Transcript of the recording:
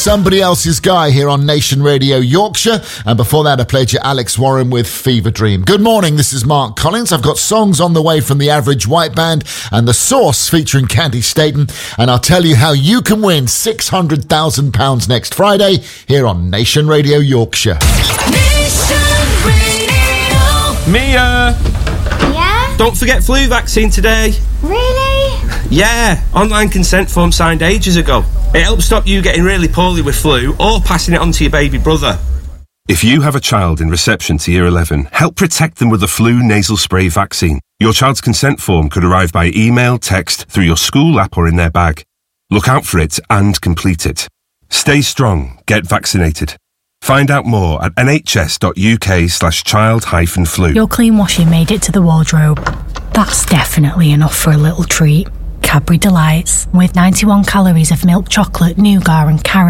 Somebody Else's Guy here on Nation Radio Yorkshire. And before that, I played you Alex Warren with Fever Dream. Good morning, this is Mark Collins. I've got songs on the way from the Average White Band and The Source featuring Candy Staten. And I'll tell you how you can win £600,000 next Friday here on Nation Radio Yorkshire. Nation Radio. Mia! Yeah? Don't forget flu vaccine today. Really? Yeah, online consent form signed ages ago. It helps stop you getting really poorly with flu or passing it on to your baby brother. If you have a child in reception to Year 11, help protect them with the flu nasal spray vaccine. Your child's consent form could arrive by email, text, through your school app or in their bag. Look out for it and complete it. Stay strong. Get vaccinated. Find out more at nhs.uk/child-flu. Your clean washing made it to the wardrobe. That's definitely enough for a little treat. Cadbury Delights, with 91 calories of milk chocolate, nougat and carrot.